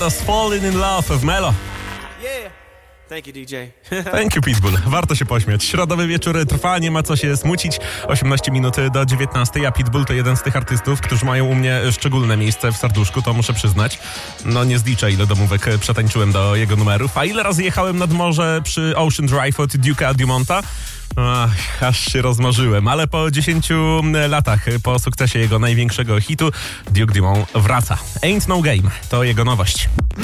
Falling in Love w Melo. Yeah. Thank you, DJ. Thank you, Pitbull. Warto się pośmiać. Środowy wieczór trwa, nie ma co się smucić. 18 minut do 19, a Pitbull to jeden z tych artystów, którzy mają u mnie szczególne miejsce w serduszku, to muszę przyznać. No nie zliczę, ile domówek przetańczyłem do jego numerów, a ile razy jechałem nad morze przy Ocean Drive od Duke'a Dumonta. Ach, aż się rozmarzyłem, ale po 10 latach po sukcesie jego największego hitu Duke Dumont wraca. Ain't No Game to jego nowość.